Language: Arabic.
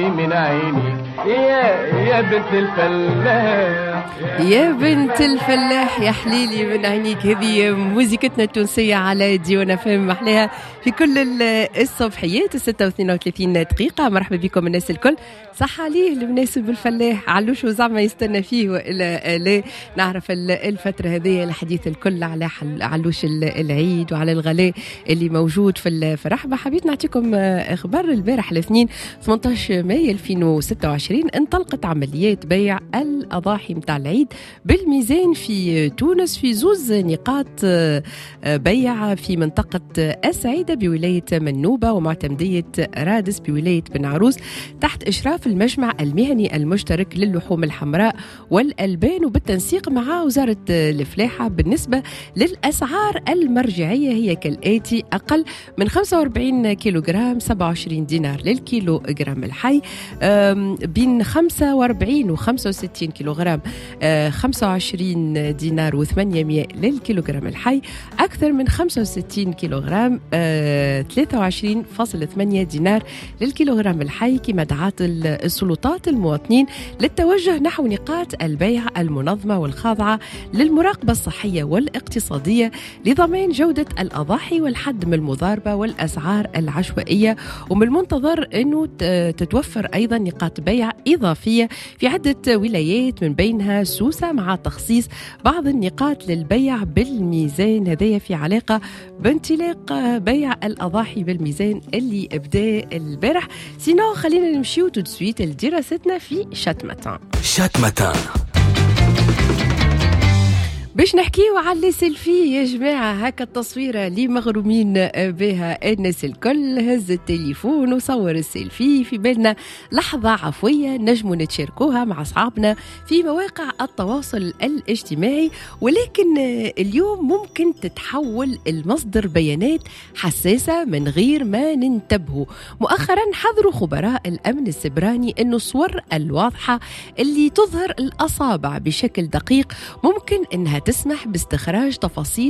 من عينيك يا بنت الفلاح، يا بنت الفلاح يا حليلي من عينيك. هذه موسيقتنا التونسية على ديونا فهم محلاها في كل الصبحيات 36 دقيقة. مرحبا بكم الناس الكل. صح عليه المناسب الفلاح علوش زعما يستنى فيه وإلا لا. نعرف الفترة هذه الحديث الكل على علوش العيد وعلى الغلاء اللي موجود في الرحبة. حبيت نعطيكم اخبار البارح الاثنين 18 مايو 2026 انطلقت عمليات بيع الأضاحي متاع العيد بالميزان في تونس في زوز نقاط بيع في منطقة السعيدة بولاية منوبة ومعتمدية رادس بولاية بن عروس تحت إشراف المجمع المهني المشترك للحوم الحمراء والألبان وبالتنسيق مع وزارة الفلاحة. بالنسبة للأسعار المرجعية هي كالآتي: أقل من 45 كيلوغرام 27 دينار للكيلوغرام الحي، بين 45 و 65 كيلوغرام 25 دينار و800 للكيلوغرام الحي، أكثر من 65 كيلوغرام 23.8 دينار للكيلوغرام الحي. كما دعت السلطات المواطنين للتوجه نحو نقاط البيع المنظمة والخاضعة للمراقبة الصحية والاقتصادية لضمان جودة الأضاحي والحد من المضاربة والأسعار العشوائية. ومن المنتظر أنه تتوفر أيضا نقاط بيع إضافية في عدة ولايات من بينها سوسة مع تخصيص بعض النقاط للبيع بالميزان. هذا في علاقة بانطلاق بيع الأضاحي بالميزان اللي بدأ البارح. سينو خلينا نمشيو تدسويت لدراستنا في شاتمتان. باش نحكيو على السيلفي يا جماعة. هكا التصويرة اللي مغرومين بها الناس الكل. هز التليفون وصور السيلفي. في بالنا لحظة عفوية نجمو نتشاركوها مع أصحابنا في مواقع التواصل الاجتماعي، ولكن اليوم ممكن تتحول المصدر بيانات حساسة من غير ما ننتبهوا. مؤخرا حذروا خبراء الأمن السبراني أنه الصور الواضحة اللي تظهر الأصابع بشكل دقيق ممكن أنها تسمح باستخراج تفاصيل